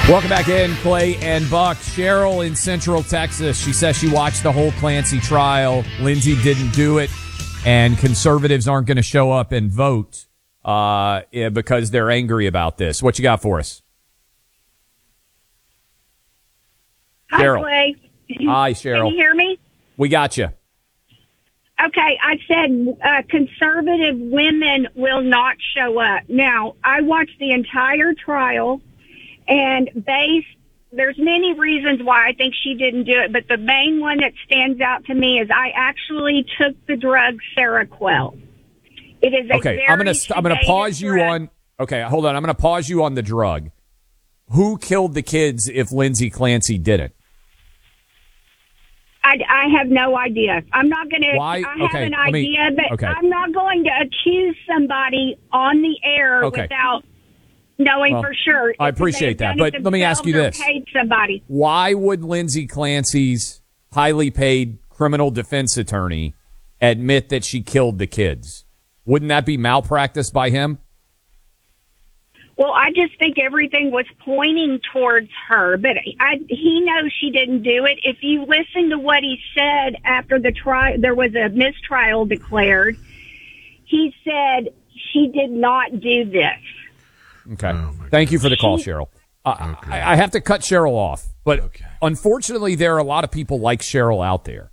Welcome back in, Clay and Buck. Cheryl in Central Texas. She says she watched the whole Clancy trial. Lindsay didn't do it, and conservatives aren't going to show up and vote because they're angry about this. What you got for us? Hi, Cheryl. Clay. Hi, Cheryl. Can you hear me? We got you. Okay, I said conservative women will not show up. Now, I watched the entire trial, and there's many reasons why I think she didn't do it, but the main one that stands out to me is I actually took the drug Seroquel. It is okay. I'm gonna pause you on. Okay, hold on. I'm gonna pause you on the drug. Who killed the kids if Lindsay Clancy didn't? I have no idea. I'm not going to. Why? I have an idea, but I'm not going to accuse somebody on the air without knowing for sure. I appreciate that, but let me ask you this: paid somebody. Why would Lindsay Clancy's highly paid criminal defense attorney admit that she killed the kids? Wouldn't that be malpractice by him? Well, I just think everything was pointing towards her, but he knows she didn't do it. If you listen to what he said after the trial, there was a mistrial declared. He said she did not do this. Okay. Thank you for the call, Cheryl. I have to cut Cheryl off, but unfortunately there are a lot of people like Cheryl out there.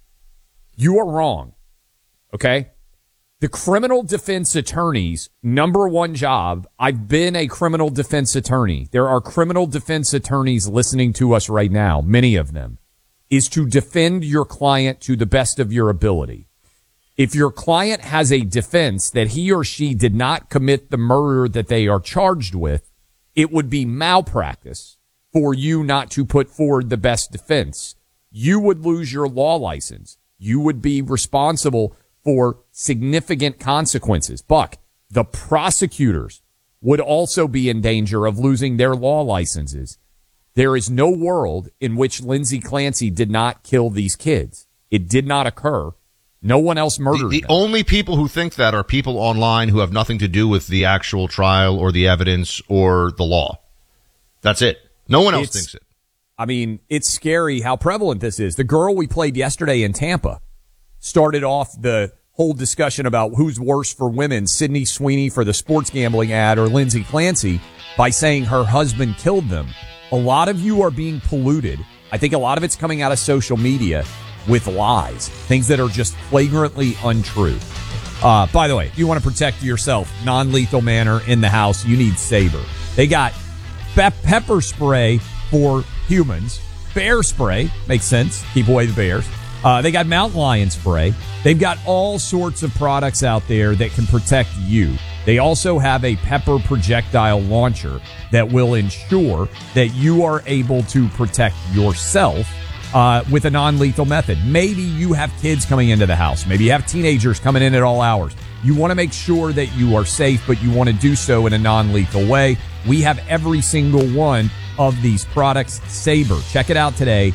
You are wrong, okay? The criminal defense attorney's number one job, I've been a criminal defense attorney. There are criminal defense attorneys listening to us right now, many of them, is to defend your client to the best of your ability. If your client has a defense that he or she did not commit the murder that they are charged with, it would be malpractice for you not to put forward the best defense. You would lose your law license. You would be responsible for significant consequences. Buck, the prosecutors would also be in danger of losing their law licenses. There is no world in which Lindsay Clancy did not kill these kids. It did not occur. No one else murdered them. The only people who think that are people online who have nothing to do with the actual trial or the evidence or the law. That's it. No one else thinks it. I mean, it's scary how prevalent this is. The girl we played yesterday in Tampa started off the whole discussion about who's worse for women, Sydney Sweeney for the sports gambling ad or Lindsay Clancy, by saying her husband killed them. A lot of you are being polluted. I think a lot of it's coming out of social media with lies, things that are just flagrantly untrue. By the way, if you want to protect yourself, non-lethal manner in the house, you need Sabre. They got pepper spray for humans, bear spray, makes sense, keep away the bears. They got mountain lion spray. They've got all sorts of products out there that can protect you. They also have a pepper projectile launcher that will ensure that you are able to protect yourself with a non-lethal method. Maybe you have kids coming into the house. Maybe you have teenagers coming in at all hours. You want to make sure that you are safe, but you want to do so in a non-lethal way. We have every single one of these products. Sabre. Check it out today.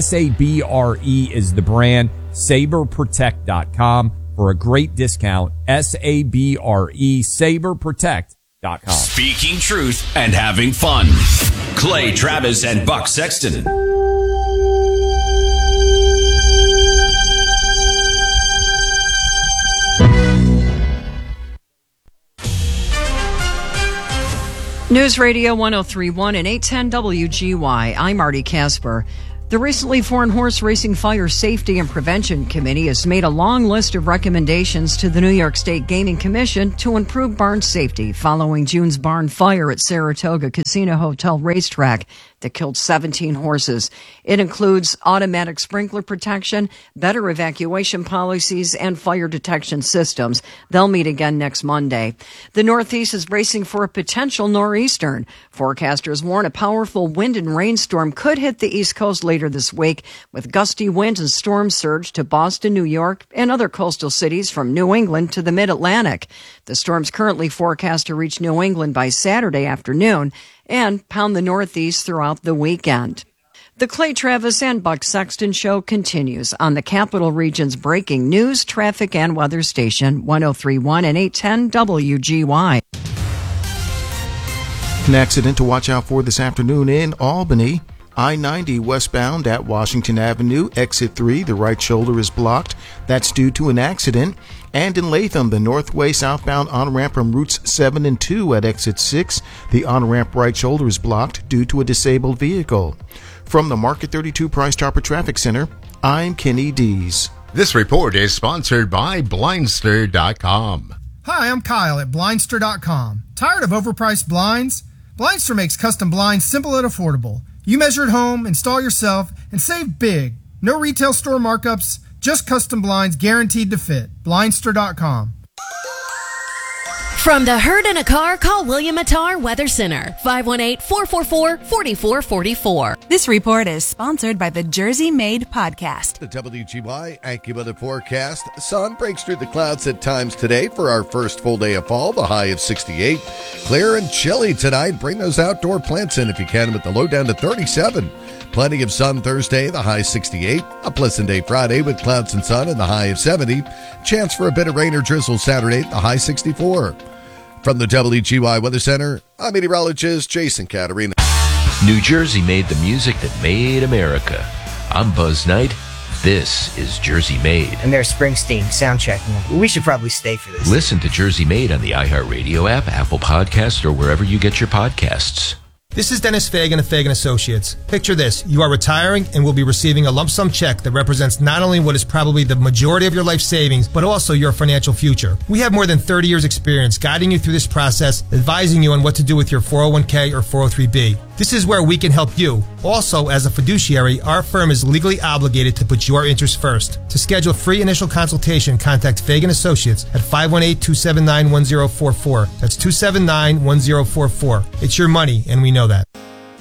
SABRE is the brand. SaberProtect.com for a great discount. SABRE, SaberProtect.com. Speaking truth and having fun. Clay Travis and Buck Sexton. News Radio 103.1 and 810 WGY. I'm Marty Casper. The recently formed Horse Racing Fire Safety and Prevention Committee has made a long list of recommendations to the New York State Gaming Commission to improve barn safety following June's barn fire at Saratoga Casino Hotel Racetrack that killed 17 horses. It includes automatic sprinkler protection, better evacuation policies, and fire detection systems. They'll meet again next Monday. The Northeast is bracing for a potential nor'eastern. Forecasters warn a powerful wind and rainstorm could hit the East Coast later this week, with gusty winds and storm surge to Boston, New York, and other coastal cities from New England to the Mid-Atlantic. The storm's currently forecast to reach New England by Saturday afternoon and pound the Northeast throughout the weekend. The Clay Travis and Buck Sexton Show continues on the Capital Region's breaking news, traffic, and weather station, 103.1 and 810 WGY. An accident to watch out for this afternoon in Albany. I-90 westbound at Washington Avenue, exit 3, the right shoulder is blocked. That's due to an accident. And in Latham, the northway southbound on-ramp from routes 7 and 2 at exit 6, the on-ramp right shoulder is blocked due to a disabled vehicle. From the Market 32 Price Chopper Traffic Center, I'm Kenny Dees. This report is sponsored by Blindster.com. Hi, I'm Kyle at Blindster.com. Tired of overpriced blinds? Blindster makes custom blinds simple and affordable. You measure at home, install yourself, and save big. No retail store markups, just custom blinds guaranteed to fit. Blindster.com. From the herd in a car, call William Attar Weather Center, 518-444-4444. This report is sponsored by the Jersey Made Podcast. The WGY AccuWeather forecast. Sun breaks through the clouds at times today for our first full day of fall, the high of 68. Clear and chilly tonight. Bring those outdoor plants in if you can with the low down to 37. Plenty of sun Thursday, the high 68. A pleasant day Friday with clouds and sun and the high of 70. Chance for a bit of rain or drizzle Saturday, the high 64. From the WGY Weather Center, I'm meteorologist Jason Caterina. New Jersey made the music that made America. I'm Buzz Knight. This is Jersey Made. And there's Springsteen soundchecking. We should probably stay for this. Listen to Jersey Made on the iHeartRadio app, Apple Podcasts, or wherever you get your podcasts. This is Dennis Fagan of Fagan Associates. Picture this. You are retiring and will be receiving a lump sum check that represents not only what is probably the majority of your life savings, but also your financial future. We have more than 30 years experience guiding you through this process, advising you on what to do with your 401k or 403b. This is where we can help you. Also, as a fiduciary, our firm is legally obligated to put your interests first. To schedule a free initial consultation, contact Fagan Associates at 518-279-1044. That's 279-1044. It's your money, and we know that.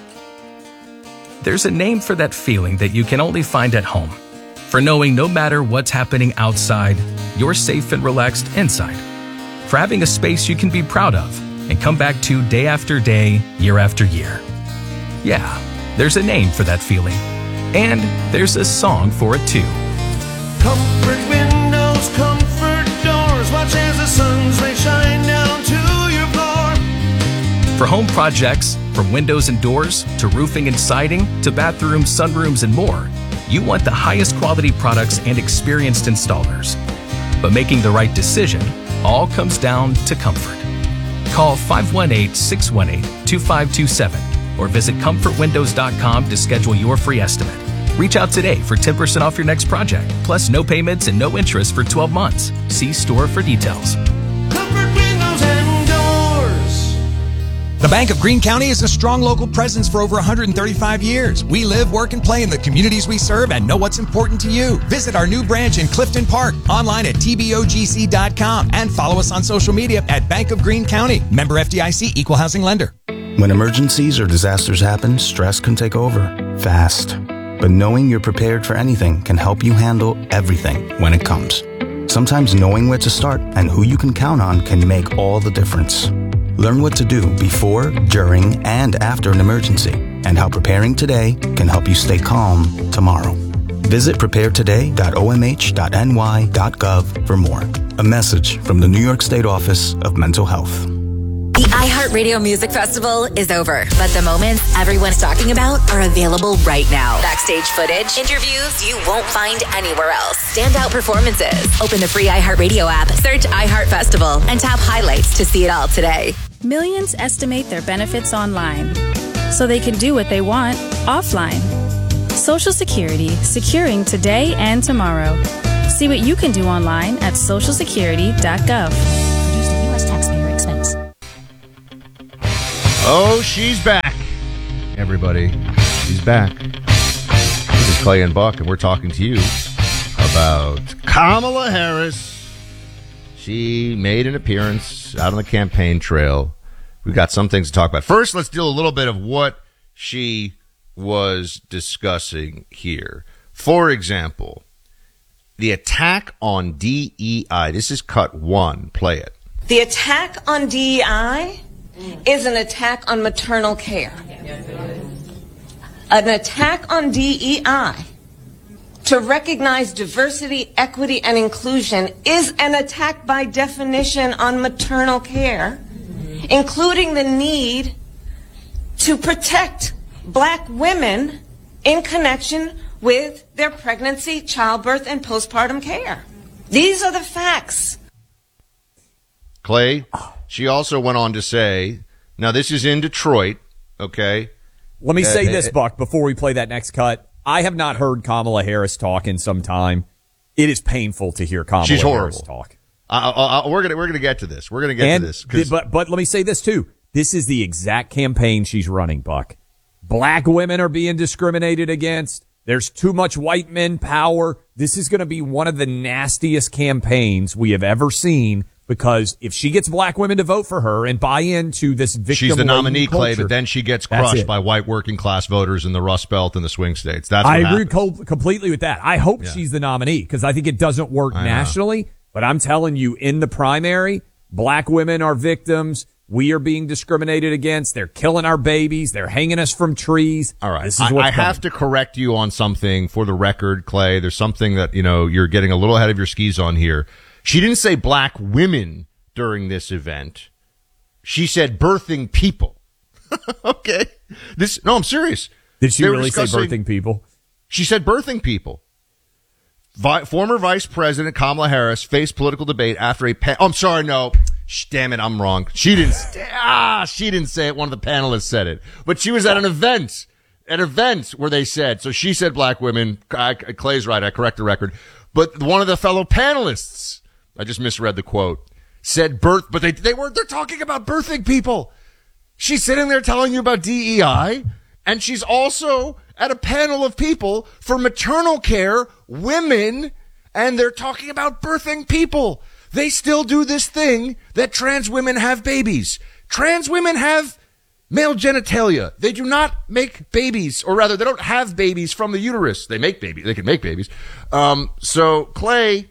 There's a name for that feeling that you can only find at home. For knowing no matter what's happening outside, you're safe and relaxed inside. For having a space you can be proud of and come back to day after day, year after year. Yeah, there's a name for that feeling. And there's a song for it too. Comfort windows, comfort doors, watch as the sun's rays shine down to your floor. For home projects, from windows and doors, to roofing and siding, to bathrooms, sunrooms, and more, you want the highest quality products and experienced installers. But making the right decision all comes down to comfort. Call 518-618-2527 or visit comfortwindows.com to schedule your free estimate. Reach out today for 10% off your next project, plus no payments and no interest for 12 months. See store for details. Comfort windows and doors. The Bank of Greene County is a strong local presence for over 135 years. We live, work, and play in the communities we serve and know what's important to you. Visit our new branch in Clifton Park, online at tbogc.com, and follow us on social media at Bank of Greene County. Member FDIC, Equal Housing Lender. When emergencies or disasters happen, stress can take over, fast. But knowing you're prepared for anything can help you handle everything when it comes. Sometimes knowing where to start and who you can count on can make all the difference. Learn what to do before, during, and after an emergency, and how preparing today can help you stay calm tomorrow. Visit preparetoday.omh.ny.gov for more. A message from the New York State Office of Mental Health. The iHeartRadio Music Festival is over, but the moments everyone's talking about are available right now. Backstage footage, interviews you won't find anywhere else, standout performances. Open the free iHeartRadio app, search iHeart Festival, and tap highlights to see it all today. Millions estimate their benefits online, so they can do what they want offline. Social Security, securing today and tomorrow. See what you can do online at socialsecurity.gov. Produced at U.S. taxpayer expense. Oh, she's back, everybody. She's back. This is Clay and Buck, and we're talking to you about Kamala Harris. She made an appearance out on the campaign trail. We've got some things to talk about. First, let's do a little bit of what she was discussing here. For example, the attack on DEI. This is cut 1. Play it. The attack on DEI is an attack on maternal care. An attack on DEI to recognize diversity, equity, and inclusion is an attack by definition on maternal care, including the need to protect black women in connection with their pregnancy, childbirth, and postpartum care. These are the facts. Clay, she also went on to say, now this is in Detroit, okay? Let me say this, Buck, before we play that next cut. I have not heard Kamala Harris talk in some time. It is painful to hear Kamala Harris talk. We're gonna get to this. We're gonna get to this. But let me say this too. This is the exact campaign she's running, Buck. Black women are being discriminated against. There's too much white men power. This is going to be one of the nastiest campaigns we have ever seen, because if she gets black women to vote for her and buy into this victim, she's the nominee, culture, Clay, but then she gets crushed by white working class voters in the Rust Belt and the swing states. That's what I agree happens. completely with that. I hope she's the nominee, because I think it doesn't work nationally. But I'm telling you, in the primary, black women are victims. We are being discriminated against. They're killing our babies. They're hanging us from trees. All right. This is what's I have to correct you on something for the record, Clay. There's something that, you're getting a little ahead of your skis on here. She didn't say black women during this event. She said birthing people. Okay. No, I'm serious. Did she really say birthing people? She said birthing people. Former Vice President Kamala Harris faced political debate after I'm sorry, no. Damn it, I'm wrong. She didn't say it. One of the panelists said it. But she was at an event where they said, so she said black women. Clay's right. I correct the record. But one of the fellow panelists, I just misread the quote, said but they're talking about birthing people. She's sitting there telling you about DEI, and she's also at a panel of people for maternal care, women, and they're talking about birthing people. They still do this thing that trans women have babies. Trans women have male genitalia. They do not make babies, or rather, they don't have babies from the uterus. They make babies. They can make babies. So, Clay,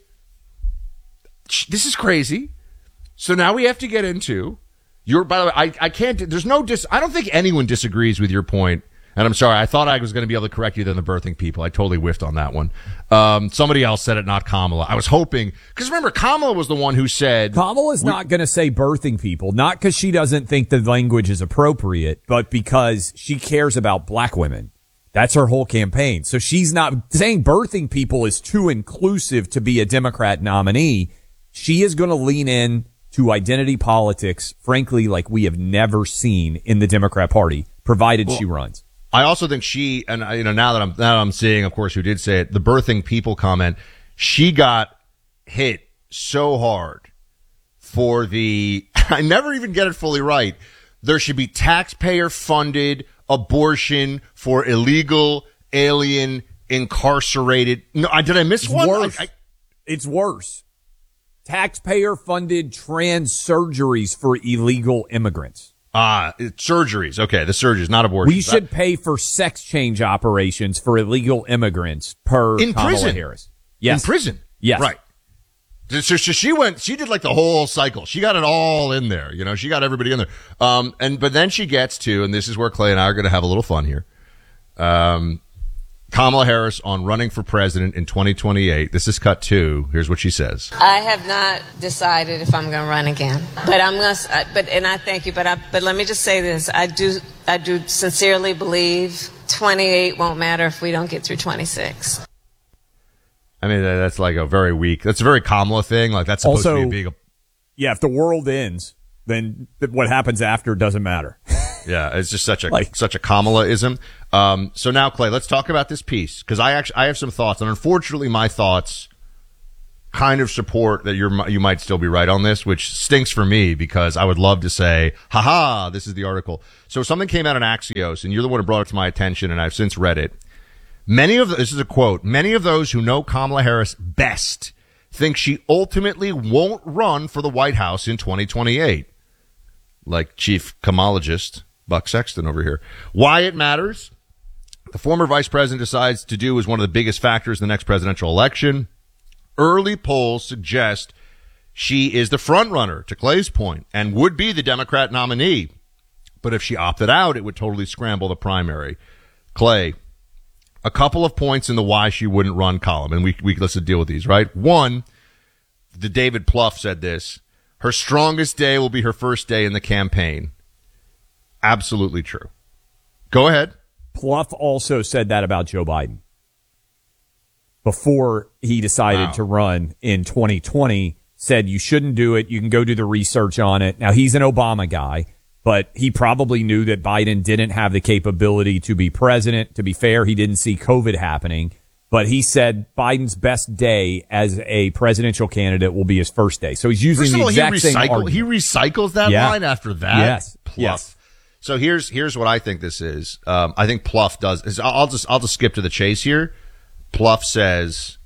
this is crazy. So now we have to get into by the way, I can't, I don't think anyone disagrees with your point. And I'm sorry, I thought I was going to be able to correct you than the birthing people. I totally whiffed on that one. Somebody else said it, not Kamala. I was hoping, because remember, Kamala was the one who said... Kamala's not going to say birthing people, not because she doesn't think the language is appropriate, but because she cares about black women. That's her whole campaign. So she's not saying birthing people is too inclusive to be a Democrat nominee. She is going to lean in to identity politics, frankly, like we have never seen in the Democrat Party, provided she runs. I also think she, and now that I'm seeing, of course, who did say it, the birthing people comment, she got hit so hard for I never even get it fully right. There should be taxpayer funded abortion for illegal, alien, incarcerated. No, did I miss one? Worse. It's worse. Taxpayer funded trans surgeries for illegal immigrants. Surgeries. Okay, the surgeries, not abortions. We should pay for sex change operations for illegal immigrants per Kamala Harris. Yes. In prison. Yes. Right. So she did like the whole cycle. She got it all in there. She got everybody in there. But then she gets to, and this is where Clay and I are going to have a little fun here. Kamala Harris on running for president in 2028. This is cut 2. Here's what she says. I have not decided if I'm going to run again, but and I thank you, but let me just say this. I do sincerely believe 28 won't matter if we don't get through 26. I mean, that's like that's a very Kamala thing. Like that's supposed to be big. Yeah. If the world ends, then what happens after doesn't matter. Yeah, it's just such a Kamala-ism. So now, Clay, let's talk about this piece, because I have some thoughts, and unfortunately, my thoughts kind of support that you might still be right on this, which stinks for me because I would love to say, "Ha, this is the article." So something came out in Axios, and you're the one who brought it to my attention, and I've since read it. This is a quote. Many of those who know Kamala Harris best think she ultimately won't run for the White House in 2028. Like chief Kamalologist Buck Sexton over here. Why it matters? The former vice president decides to do is one of the biggest factors in the next presidential election. Early polls suggest she is the front runner, to Clay's point, and would be the Democrat nominee. But if she opted out, it would totally scramble the primary. Clay, a couple of points in the why she wouldn't run column, and let's deal with these, right? One, the David Plouffe said this. Her strongest day will be her first day in the campaign. Absolutely true. Go ahead. Pluff also said that about Joe Biden before he decided to run in 2020, said you shouldn't do it. You can go do the research on it. Now, he's an Obama guy, but he probably knew that Biden didn't have the capability to be president. To be fair, he didn't see COVID happening, but he said Biden's best day as a presidential candidate will be his first day. So he's using the exact same argument. He recycles that line after that? Yes. Pluff. Yes. So here's what I think this is. I think Pluff does. I'll just skip to the chase here. Pluff says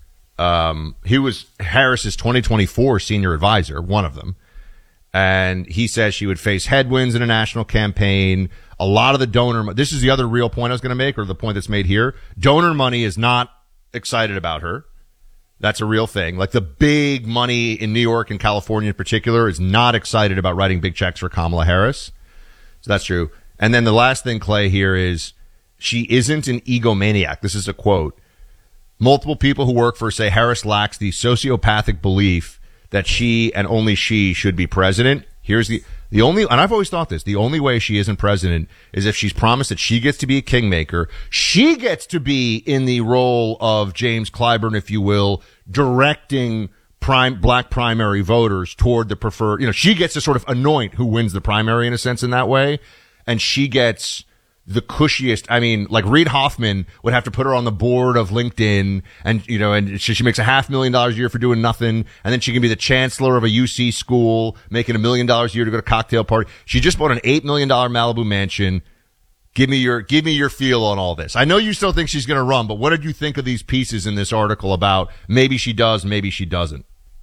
he was Harris's 2024 senior advisor, one of them, and he says she would face headwinds in a national campaign. A lot of the donor. This is the other real point I was going to make, or the point that's made here. Donor money is not excited about her. That's a real thing. Like the big money in New York and California in particular is not excited about writing big checks for Kamala Harris. So that's true. And then the last thing, Clay, here is she isn't an egomaniac. This is a quote. Multiple people who work for her say Harris lacks the sociopathic belief that she and only she should be president. Here's the only, and I've always thought this, the only way she isn't president is if she's promised that she gets to be a kingmaker. She gets to be in the role of James Clyburn, if you will, directing black primary voters toward the preferred, she gets to sort of anoint who wins the primary in a sense in that way. And she gets the cushiest. I mean, like Reid Hoffman would have to put her on the board of LinkedIn and, and she makes $500,000 a year for doing nothing. And then she can be the chancellor of a UC school, making $1 million a year to go to a cocktail party. She just bought an $8 million Malibu mansion. Give me your feel on all this. I know you still think she's going to run, but what did you think of these pieces in this article about maybe she does, maybe she doesn't?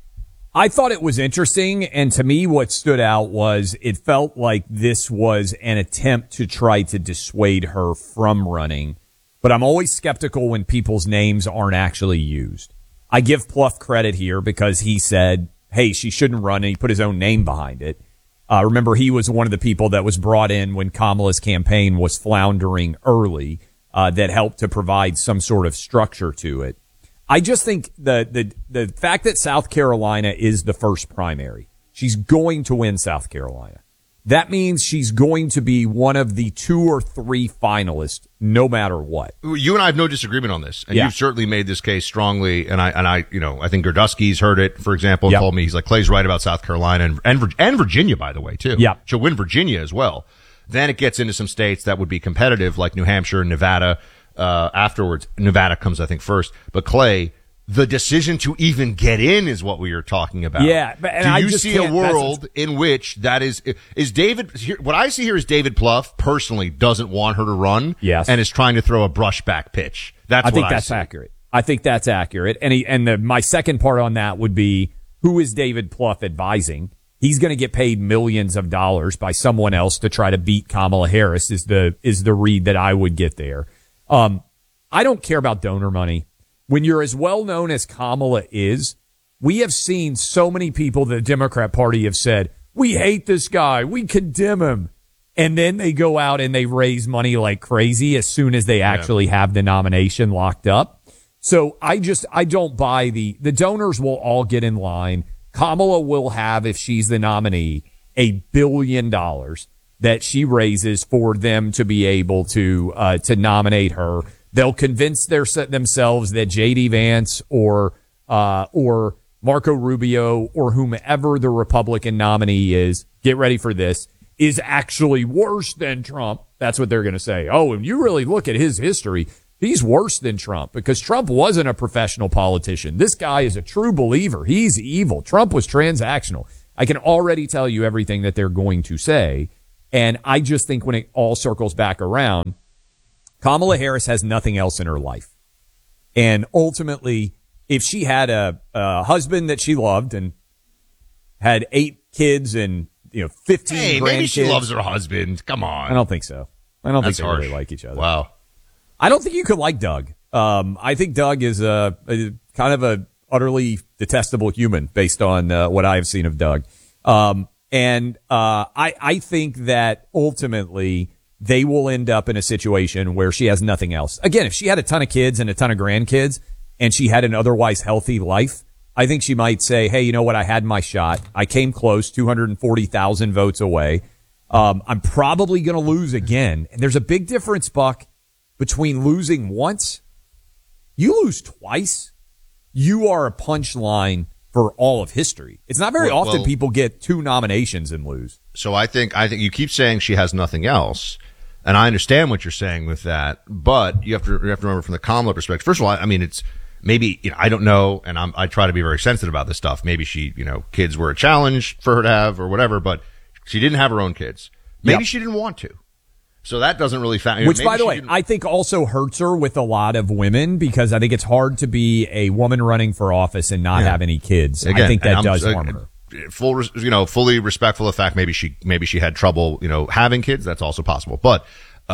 I thought it was interesting, and to me what stood out was it felt like this was an attempt to try to dissuade her from running, but I'm always skeptical when people's names aren't actually used. I give Pluff credit here because he said, hey, she shouldn't run, and he put his own name behind it. Remember, he was one of the people that was brought in when Kamala's campaign was floundering early, that helped to provide some sort of structure to it. I just think the fact that South Carolina is the first primary, she's going to win South Carolina. That means she's going to be one of the 2 or 3 finalists, no matter what. You and I have no disagreement on this, and you've certainly made this case strongly. And I think Gerdusky's heard it, for example, and told me he's like Clay's right about South Carolina and Virginia, by the way, too. Yeah, she'll win Virginia as well. Then it gets into some states that would be competitive, like New Hampshire and Nevada. Afterwards, Nevada comes, I think, first. But Clay, the decision to even get in is what we are talking about. Yeah, do you see a world in which that is David? What I see here is David Pluff personally doesn't want her to run. Yes, and is trying to throw a brushback pitch. I think that's accurate. I think that's accurate. And my second part on that would be, who is David Pluff advising? He's going to get paid millions of dollars by someone else to try to beat Kamala Harris. Is the read that I would get there. I don't care about donor money. When you're as well known as Kamala is, we have seen so many people, the Democrat Party have said, we hate this guy, we condemn him. And then they go out and they raise money like crazy as soon as they actually have the nomination locked up. So I don't buy the donors will all get in line. Kamala will have, if she's the nominee, $1 billion that she raises for them to be able to nominate her. They'll convince themselves that J.D. Vance or Marco Rubio or whomever the Republican nominee is, get ready for this, is actually worse than Trump. That's what they're going to say. Oh, and you really look at his history, he's worse than Trump because Trump wasn't a professional politician. This guy is a true believer. He's evil. Trump was transactional. I can already tell you everything that they're going to say. And I just think when it all circles back around, Kamala Harris has nothing else in her life. And ultimately, if she had a husband that she loved and had 8 kids and 15 grandkids. Maybe she loves her husband. Come on. I don't think so. I don't think they really like each other. Wow. I don't think you could like Doug. I think Doug is a kind of a utterly detestable human based on what I have seen of Doug. And I think that ultimately they will end up in a situation where she has nothing else. Again, if she had a ton of kids and a ton of grandkids and she had an otherwise healthy life, I think she might say, hey, you know what? I had my shot. I came close, 240,000 votes away. I'm probably going to lose again. And there's a big difference, Buck, between losing once. You lose twice, you are a punchline for all of history. It's not very often people get 2 nominations and lose. So I think you keep saying she has nothing else, and I understand what you're saying with that, but you have to remember from the Kamala perspective. First of all, I mean, it's maybe, I don't know, and I try to be very sensitive about this stuff. Maybe she, kids were a challenge for her to have or whatever, but she didn't have her own kids. Maybe she didn't want to. So that doesn't really factor. Which, by the way, I think also hurts her with a lot of women, because I think it's hard to be a woman running for office and not have any kids. Again, I think that does harm her. Fully respectful of the fact maybe she had trouble, having kids. That's also possible. But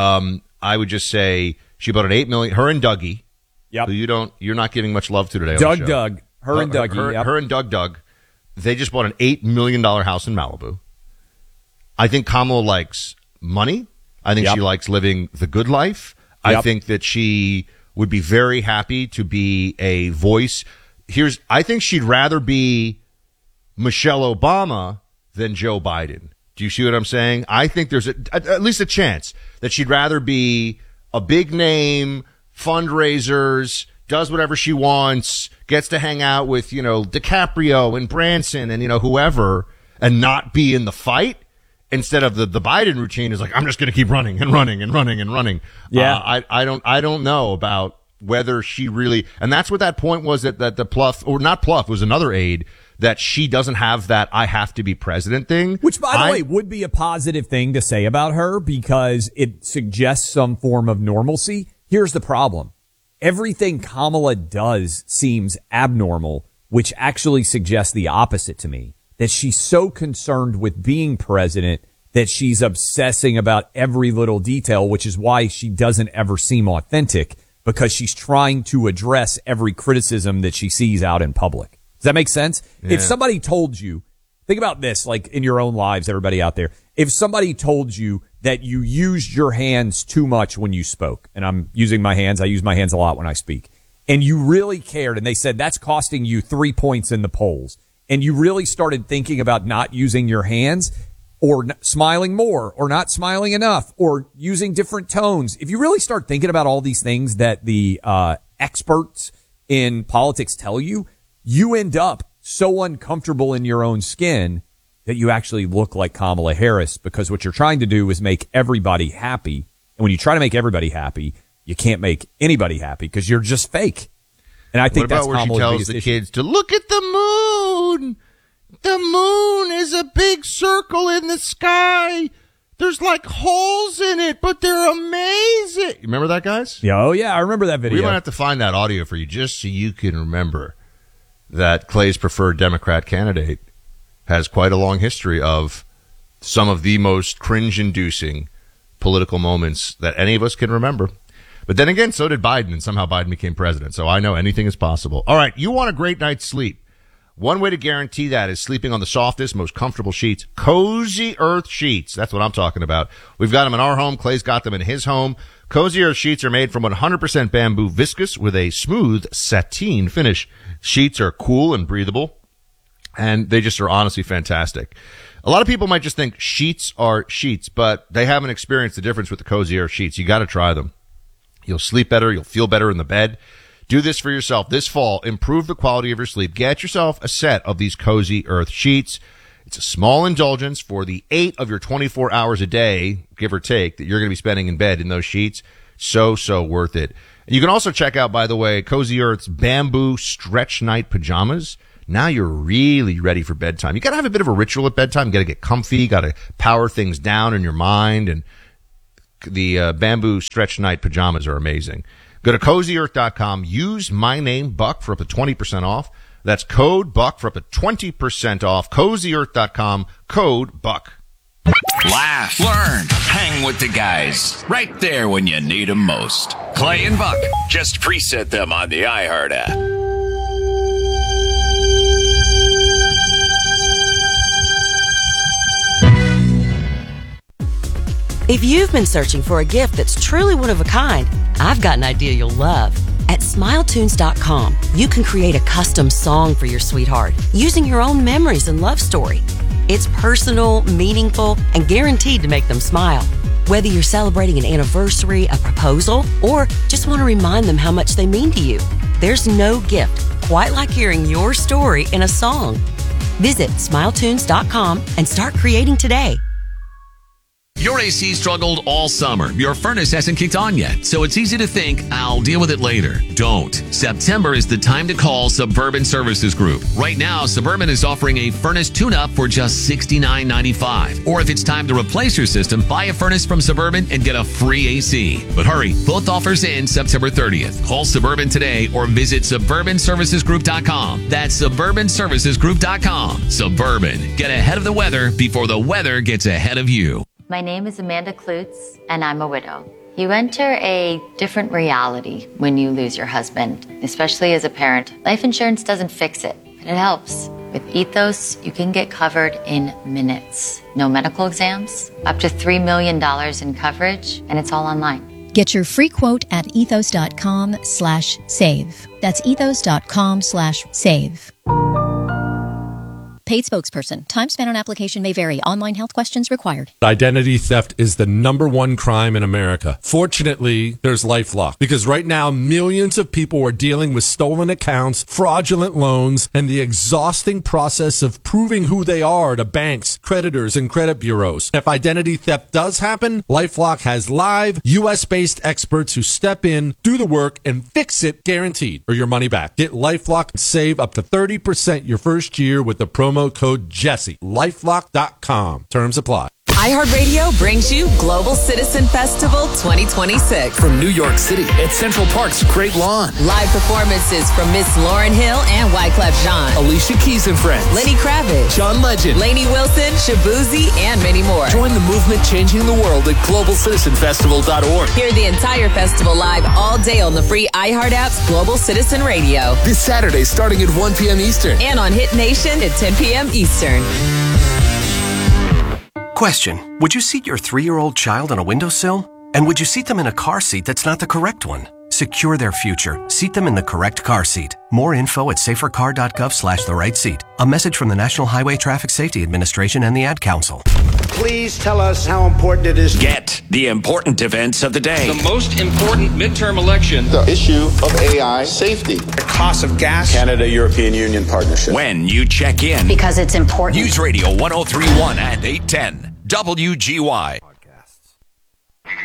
I would just say she bought an $8 million. Her and Dougie, who you're not giving much love to today. Doug, her and Dougie, her and Doug. They just bought an $8 million house in Malibu. I think Kamala likes money. I think she likes living the good life. I think that she would be very happy to be a voice. I think she'd rather be Michelle Obama than Joe Biden. Do you see what I'm saying? I think there's at least a chance that she'd rather be a big name, fundraisers, does whatever she wants, gets to hang out with, DiCaprio and Branson and, whoever, and not be in the fight. Instead of the Biden routine is like, I'm just going to keep running and running and running and running. Yeah. I don't know about whether she really, and that's what that point was that the Pluff, or not Pluff, was another aide, that she doesn't have that I have to be president thing. Which, by the way, would be a positive thing to say about her, because it suggests some form of normalcy. Here's the problem. Everything Kamala does seems abnormal, which actually suggests the opposite to me. That she's so concerned with being president that she's obsessing about every little detail, which is why she doesn't ever seem authentic, because she's trying to address every criticism that she sees out in public. Does that make sense? Yeah. If somebody told you, think about this, like in your own lives, everybody out there, if somebody told you that you used your hands too much when you spoke, and I'm using my hands, I use my hands a lot when I speak, and you really cared, and they said that's costing you 3 points in the polls, and you really started thinking about not using your hands, or smiling more, or not smiling enough, or using different tones. If you really start thinking about all these things that the experts in politics tell you, you end up so uncomfortable in your own skin that you actually look like Kamala Harris, because what you're trying to do is make everybody happy. And when you try to make everybody happy, you can't make anybody happy because you're just fake. And I think that's Kamala's biggest issue. What about where she tells the kids to look at the moon? The moon is a big circle in the sky. There's like holes in it, but they're amazing. You remember that, guys? Yeah, oh, yeah, I remember that video. We might have to find that audio for you just so you can remember that Clay's preferred Democrat candidate has quite a long history of some of the most cringe-inducing political moments that any of us can remember. But then again, so did Biden, and somehow Biden became president. So I know anything is possible. All right, you want a great night's sleep. One way to guarantee that is sleeping on the softest, most comfortable sheets. Cozy Earth sheets. That's what I'm talking about. We've got them in our home. Clay's got them in his home. Cozy Earth sheets are made from 100% bamboo viscose with a smooth sateen finish. Sheets are cool and breathable, and they just are honestly fantastic. A lot of people might just think sheets are sheets, but they haven't experienced the difference with the Cozy Earth sheets. You got to try them. You'll sleep better. You'll feel better in the bed. Do this for yourself this fall. Improve the quality of your sleep. Get yourself a set of these Cozy Earth sheets. It's a small indulgence for the 8 of your 24 hours a day, give or take, that you're going to be spending in bed in those sheets. So worth it. You can also check out, by the way, Cozy Earth's bamboo stretch night pajamas. Now you're really ready for bedtime. You got to have a bit of a ritual at bedtime. You got to get comfy. You got to power things down in your mind. And the bamboo stretch night pajamas are amazing. Go to CozyEarth.com. Use my name, Buck, for up to 20% off. That's code Buck for up to 20% off. CozyEarth.com, code Buck. Laugh, learn, hang with the guys. Right there when you need them most. Clay and Buck. Just preset them on the iHeart app. If you've been searching for a gift that's truly one of a kind, I've got an idea you'll love. At SmileTunes.com, you can create a custom song for your sweetheart using your own memories and love story. It's personal, meaningful, and guaranteed to make them smile. Whether you're celebrating an anniversary, a proposal, or just want to remind them how much they mean to you, there's no gift quite like hearing your story in a song. Visit SmileTunes.com and start creating today. Your AC struggled all summer. Your furnace hasn't kicked on yet, so it's easy to think, I'll deal with it later. Don't. September is the time to call Suburban Services Group. Right now, Suburban is offering a furnace tune-up for just $69.95. Or if it's time to replace your system, buy a furnace from Suburban and get a free AC. But hurry, both offers end September 30th. Call Suburban today or visit SuburbanServicesGroup.com. That's SuburbanServicesGroup.com. Suburban. Get ahead of the weather before the weather gets ahead of you. My name is Amanda Klutz, and I'm a widow. You enter a different reality when you lose your husband, especially as a parent. Life insurance doesn't fix it, but it helps. With Ethos, you can get covered in minutes. No medical exams, up to $3 million in coverage, and it's all online. Get your free quote at ethos.com/save. That's ethos.com/save. Paid spokesperson. Time spent on application may vary. Online health questions required. Identity theft is the #1 crime in America. Fortunately, there's LifeLock, because right now millions of people are dealing with stolen accounts, fraudulent loans, and the exhausting process of proving who they are to banks, creditors, and credit bureaus. If identity theft does happen, LifeLock has live, U.S.-based experts who step in, do the work, and fix it guaranteed, or your money back. Get LifeLock and save up to 30% your first year with the promo code Jesse. LifeLock.com. Terms apply. iHeartRadio brings you Global Citizen Festival 2026. From New York City at Central Park's Great Lawn. Live performances from Miss Lauryn Hill and Wyclef Jean. Alicia Keys and Friends. Lenny Kravitz. John Legend. Lainey Wilson, Shabuzi, and many more. Join the movement changing the world at GlobalCitizenFestival.org. Hear the entire festival live all day on the free iHeart app's Global Citizen Radio. This Saturday starting at 1 p.m. Eastern. And on Hit Nation at 10 p.m. Eastern. Question. Would you seat your 3-year-old child on a windowsill? And would you seat them in a car seat that's not the correct one? Secure their future. Seat them in the correct car seat. More info at safercar.gov/the right seat. A message from the National Highway Traffic Safety Administration and the Ad Council. Please tell us how important it is. Get the important events of the day. The most important midterm election. The issue of AI safety. The cost of gas. Canada-European Union partnership. When you check in. Because it's important. News Radio 103.1 and 810. WGY.